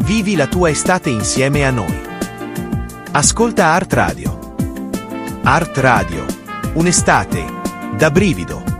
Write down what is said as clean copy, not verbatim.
Vivi la tua estate insieme a noi. Ascolta Art Radio. Art Radio. Un'estate da brivido.